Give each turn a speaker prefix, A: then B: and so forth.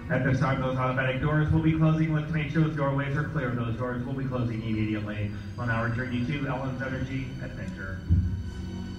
A: At this time, those automatic doors will be closing. Look to make sure those doorways are clear. Those doors will be closing immediately. We'll now return you to Ellen's Energy Adventure.